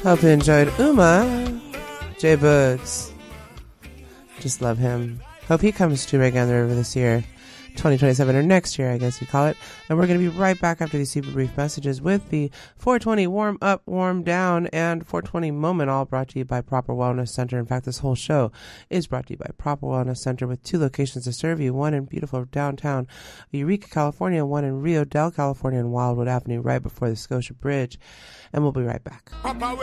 Hope you enjoyed Uma. J Boogs. Just love him. Hope he comes to Reggae on the River this year. 2027 or next year, I guess you'd call it. And we're going to be right back after these super brief messages with the 420 Warm Up, Warm Down, and 420 Moment, all brought to you by Proper Wellness Center. In fact, this whole show is brought to you by Proper Wellness Center with 2 locations to serve you, one in beautiful downtown Eureka, California, one in Rio Del California on Wildwood Avenue right before the Scotia Bridge. And we'll be right back.